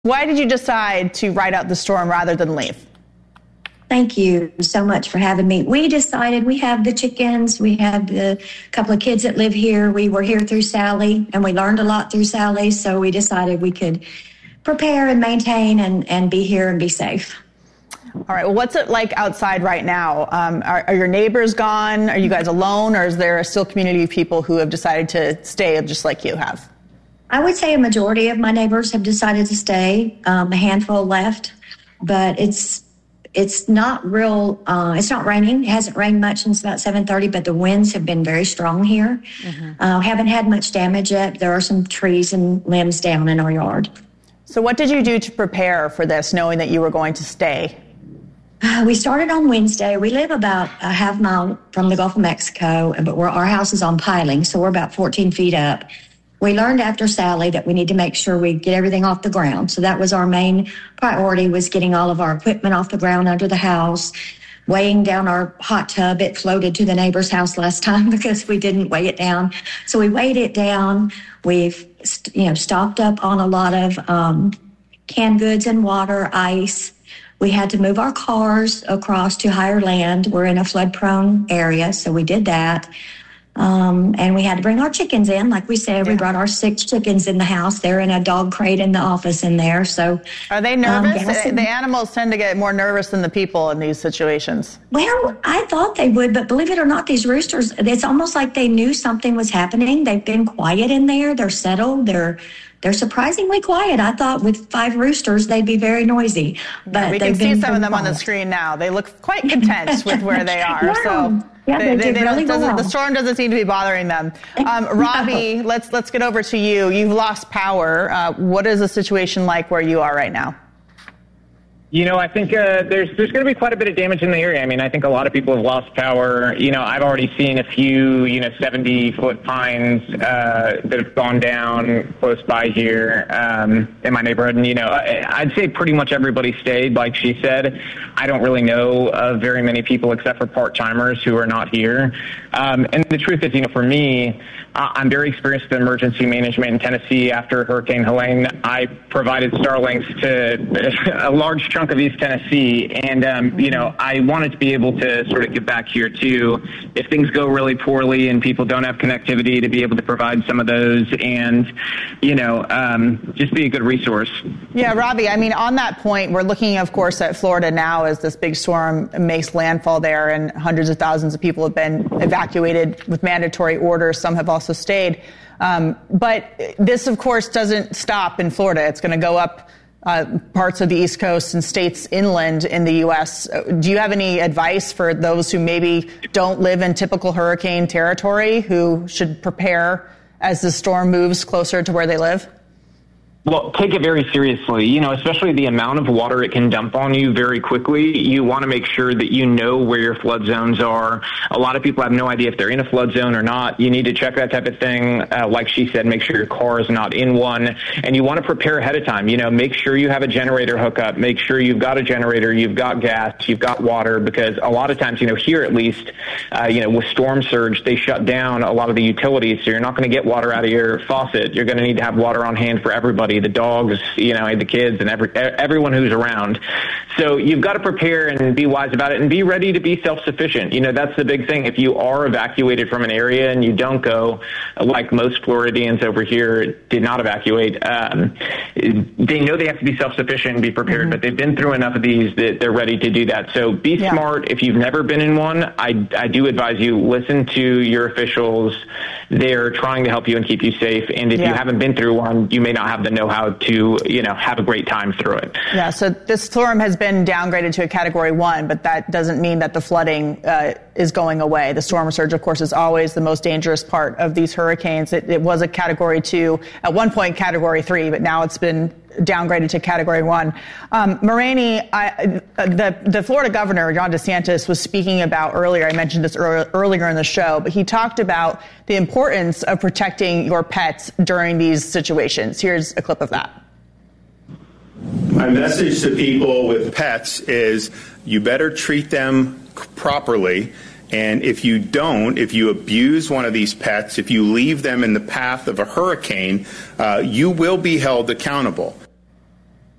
Why did you decide to ride out the storm rather than leave? Thank you so much for having me. We decided we have the chickens. We have the couple of kids that live here. We were here through Sally, and we learned a lot through Sally. So we decided we could prepare and maintain and be here and be safe. All right. Well, what's it like outside right now? Are your neighbors gone? Are you guys alone? Or is there a still community of people who have decided to stay just like you have? I would say a majority of my neighbors have decided to stay. A handful left, but it's not real. It's not raining. It hasn't rained much since about 7:30, but the winds have been very strong here. Haven't had much damage yet. There are some trees and limbs down in our yard. So what did you do to prepare for this, knowing that you were going to stay? We started on Wednesday. We live about a half mile from the Gulf of Mexico, but our house is on piling, so we're about 14 feet up. We learned after Sally that we need to make sure we get everything off the ground. So that was our main priority, was getting all of our equipment off the ground under the house, weighing down our hot tub. It floated to the neighbor's house last time because we didn't weigh it down. So we weighed it down. We've stocked up on a lot of canned goods and water, ice. We had to move our cars across to higher land. We're in a flood-prone area, so we did that. And we had to bring our chickens in. Like we said, we brought our 6 chickens in the house. They're in a dog crate in the office in there. So, are they nervous? The animals tend to get more nervous than the people in these situations. Well, I thought they would, but believe it or not, these roosters, it's almost like they knew something was happening. They've been quiet in there. They're settled. They're surprisingly quiet. I thought with 5 roosters, they'd be very noisy. But we can see some of them on the screen now. They look quite content with where they are. Yeah. So yeah, they really well. The storm doesn't seem to be bothering them. Robbie, No. let's get over to you. You've lost power. What is the situation like where you are right now? I think there's going to be quite a bit of damage in the area. I mean, I think a lot of people have lost power. I've already seen a few, 70-foot pines that have gone down close by here in my neighborhood. And, I'd say pretty much everybody stayed, like she said. I don't really know of very many people except for part-timers who are not here. And the truth is, for me, I'm very experienced in emergency management in Tennessee. After Hurricane Helene, I provided Starlinks to a large chunk of East Tennessee, and I wanted to be able to sort of get back here too. If things go really poorly and people don't have connectivity, to be able to provide some of those, and just be a good resource. Yeah, Robbie. I mean, on that point, we're looking, of course, at Florida now as this big storm makes landfall there, and hundreds of thousands of people have been evacuated with mandatory orders. Some have also stayed. But this, of course, doesn't stop in Florida. It's going to go up parts of the East Coast and states inland in the U.S. Do you have any advice for those who maybe don't live in typical hurricane territory, who should prepare as the storm moves closer to where they live? Well, take it very seriously, especially the amount of water it can dump on you very quickly. You want to make sure that you know where your flood zones are. A lot of people have no idea if they're in a flood zone or not. You need to check that type of thing. Like she said, make sure your car is not in one. And you want to prepare ahead of time. Make sure you have a generator hookup. Make sure you've got a generator, you've got gas, you've got water, because a lot of times, here at least, with storm surge, they shut down a lot of the utilities. So you're not going to get water out of your faucet. You're going to need to have water on hand for everybody. The dogs, the kids, and everyone who's around. So you've got to prepare and be wise about it and be ready to be self-sufficient. That's the big thing. If you are evacuated from an area and you don't go, like most Floridians over here did not evacuate, they know they have to be self-sufficient and be prepared, but they've been through enough of these that they're ready to do that. So be smart. If you've never been in one, I do advise you, listen to your officials. They're trying to help you and keep you safe. And if you haven't been through one, you may not have the know-how to, have a great time through it. Yeah, so this storm has been downgraded to a Category 1, but that doesn't mean that the flooding is going away. The storm surge, of course, is always the most dangerous part of these hurricanes. It was a Category 2, at one point Category 3, but now it's been downgraded to Category 1. Maureen, the Florida governor, Ron DeSantis, was speaking about earlier, I mentioned this earlier in the show, but he talked about the importance of protecting your pets during these situations. Here's a clip of that. My message to people with pets is you better treat them properly. And if you don't, if you abuse one of these pets, if you leave them in the path of a hurricane, you will be held accountable.